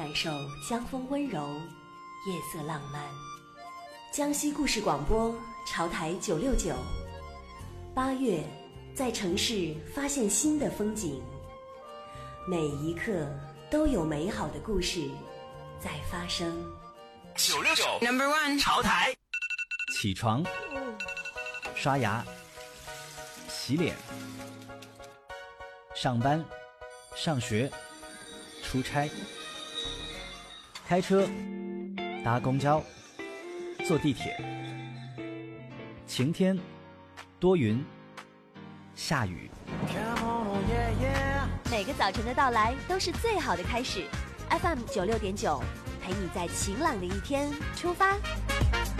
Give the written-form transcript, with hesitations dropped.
感受江风温柔，夜色浪漫。江西故事广播，潮台969。8月，在城市发现新的风景，每一刻都有美好的故事在发生。 969 No.1 潮台。 起床，刷牙，洗脸，上班，上学，出差，开车，搭公交，坐地铁，晴天，多云，下雨。 每个早晨的到来都是最好的开始。FM 96.9，陪你在晴朗的一天出发。